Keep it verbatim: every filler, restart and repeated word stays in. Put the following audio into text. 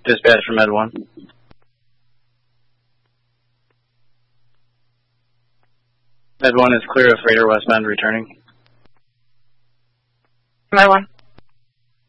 Dispatch from Med one. Med one is clear of freighter westbound returning. Med one.